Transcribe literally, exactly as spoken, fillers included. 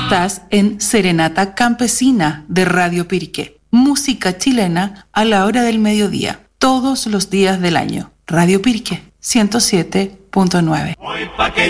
Estás en Serenata Campesina de Radio Piriqué. Música chilena a la hora del mediodía, todos los días del año. Radio Piriqué, ciento siete punto nueve.